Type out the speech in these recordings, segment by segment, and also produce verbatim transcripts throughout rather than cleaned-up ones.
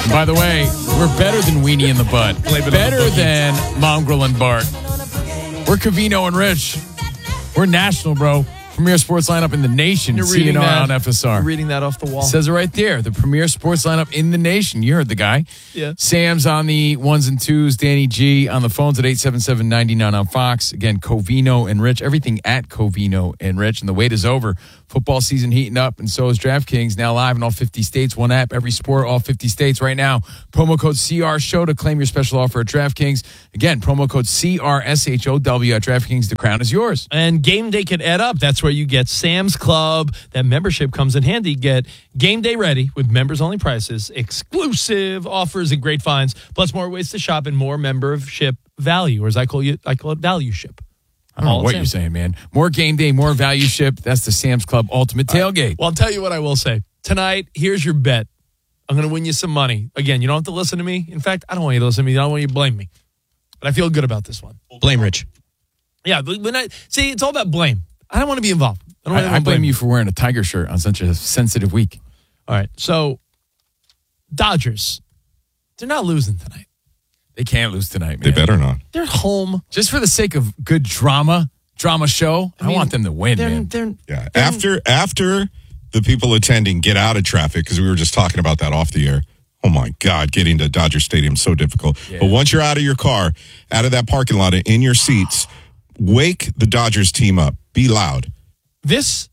By the way, we're better than Weenie in the Butt. Better than Mongrel and Bart. We're Covino and Rich. We're national, bro. Premier sports lineup in the nation. You're C N R that, on F S R. You're reading that off the wall. It says it right there. The premier sports lineup in the nation. You heard the guy. Yeah. Sam's on the ones and twos. Danny G on the phones at eight seven seven, nine nine on Fox. Again, Covino and Rich. Everything at Covino and Rich. And the wait is over. Football season heating up, and so is DraftKings. Now live in all fifty states. One app, every sport, all fifty states right now. Promo code C R Show to claim your special offer at DraftKings. Again, promo code C R S H O W at DraftKings. The crown is yours. And game day can add up. That's where you get Sam's Club. That membership comes in handy. Get game day ready with members-only prices, exclusive offers, and great finds, plus more ways to shop and more membership value, or as I call you, I call it value ship. I don't know what you're saying, man. More game day, more value ship. That's the Sam's Club Ultimate Tailgate. Right. Well, I'll tell you what I will say. Tonight, here's your bet. I'm going to win you some money. Again, you don't have to listen to me. In fact, I don't want you to listen to me. I don't want you to blame me. But I feel good about this one. Blame Rich. Yeah, but when I see, it's all about blame. I don't want to be involved. I, don't I, want I blame you for wearing a Tiger shirt on such a sensitive week. All right, so Dodgers, they're not losing tonight. They can't lose tonight, man. They better not. They're home. Just for the sake of good drama, drama show, I, I mean, want them to win, they're, man. They're, Yeah. they're, After after the people attending get out of traffic, because we were just talking about that off the air. Oh, my God, getting to Dodger Stadium is so difficult. Yeah. But once you're out of your car, out of that parking lot, and in your seats, wake the Dodgers team up. Be loud. This,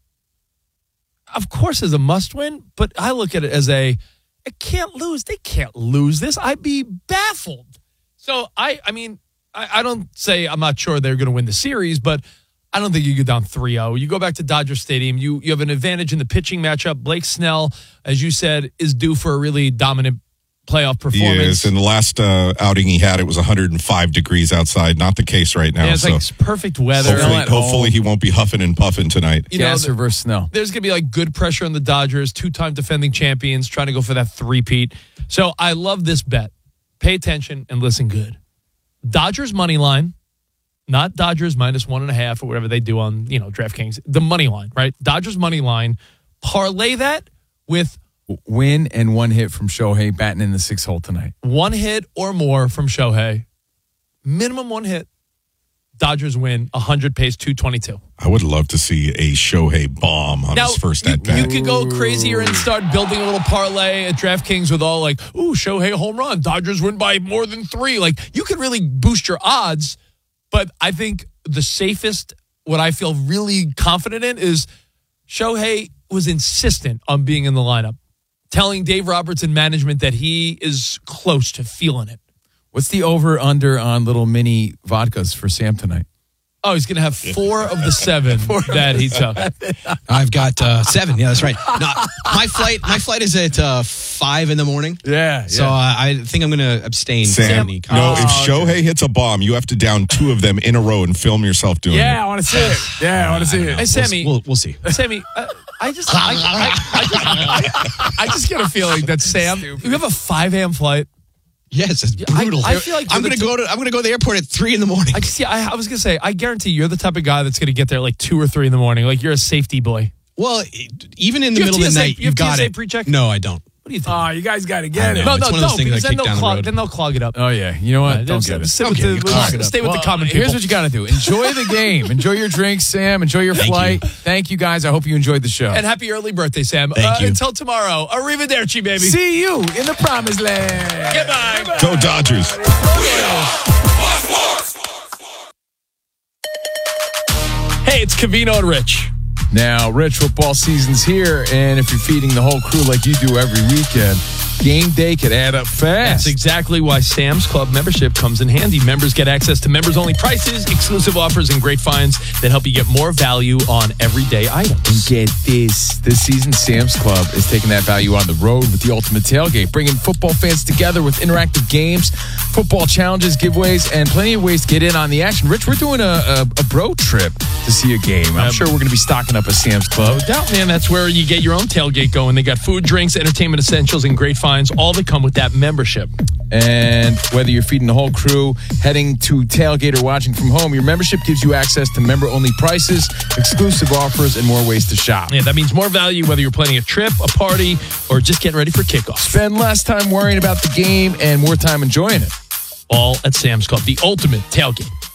of course, is a must-win, but I look at it as a, I can't lose. They can't lose this. I'd be baffled. So, I I mean, I, I don't say I'm not sure they're going to win the series, but I don't think you go down three oh. You go back to Dodger Stadium. You, you have an advantage in the pitching matchup. Blake Snell, as you said, is due for a really dominant playoff performance. Yes, in the last uh, outing he had, it was one hundred five degrees outside. Not the case right now. Yeah, it's so like perfect weather. hopefully, hopefully he won't be huffing and puffing tonight. You know, Gasser versus Snell. There's going to be like good pressure on the Dodgers, two-time defending champions, trying to go for that three-peat. So I love this bet. Pay attention and listen good. Dodgers money line, not Dodgers minus one and a half or whatever they do on, you know, DraftKings. The money line, right? Dodgers money line. Parlay that with Win and one hit from Shohei batting in the sixth hole tonight. one hit or more from Shohei. Minimum one hit. Dodgers win. one hundred pace, two twenty-two. I would love to see a Shohei bomb on Now, his first you, at bat. you could go crazier and start building a little parlay at DraftKings with all like, ooh, Shohei home run. Dodgers win by more than three. Like, you could really boost your odds. But I think the safest, what I feel really confident in, is Shohei was insistent on being in the lineup, telling Dave Roberts and management that he is close to feeling it. What's the over-under on little mini vodkas for Sam tonight? Oh, he's going to have four of the seven that he took. I've got uh, seven. Yeah, that's right. No, my flight, my flight is at uh, five in the morning. Yeah. So uh, I think I'm going to abstain from Sam, any. no, if Oh, Shohei hits a bomb, you have to down two of them in a row and film yourself doing Yeah, it. I want to see it. Yeah, I want to see it. Hey, Sammy. We'll, we'll see. Sammy, uh, I just, I, I, I, just I, I just get a feeling that Sam, you have a five a.m. flight. Yes, it's I- brutal. I feel like I'm you're going the to go to I'm going to go to the airport at three in the morning. I just, yeah, I, I was gonna say, I guarantee you're the type of guy that's gonna get there like two or three in the morning. Like you're a safety boy. Well, even in the Do you have middle of the T S A night, you have you've got T S A it. pre-check? No, I don't. What do you think? Oh, you guys got to get I it. know. no, it's no, one of those no, things because I then kick they'll down the clog, road. then they'll clog it up. Oh, yeah. You know what? Right, Don't just- get it. Stay Okay, with the, all right. stay with Well, the common people. Here's what you got to do. Enjoy the game. Enjoy your drinks, Sam. Enjoy your Thank flight. you. Thank you, guys. I hope you enjoyed the show. And happy early birthday, Sam. Thank uh, you. Until tomorrow. Arrivederci, baby. See you in the promised land. Goodbye. Go Dodgers. Hey, it's Covino and Rich. Now, Rich, football season's here, and if you're feeding the whole crew like you do every weekend, game day could add up fast. That's exactly why Sam's Club membership comes in handy. Members get access to members-only prices, exclusive offers, and great finds that help you get more value on everyday items. And get this. This season, Sam's Club is taking that value on the road with the Ultimate Tailgate, bringing football fans together with interactive games, football challenges, giveaways, and plenty of ways to get in on the action. Rich, we're doing a, a, a bro trip to see a game. I'm Um, sure we're going to be stocking up at Sam's Club. No doubt, man. That's where you get your own tailgate going. They got food, drinks, entertainment essentials, and great finds, all that come with that membership. And whether you're feeding the whole crew, heading to tailgate, or watching from home, your membership gives you access to member-only prices, exclusive offers, and more ways to shop. Yeah, that means more value whether you're planning a trip, a party, or just getting ready for kickoff. Spend less time worrying about the game and more time enjoying it. All at Sam's Club, the ultimate tailgate.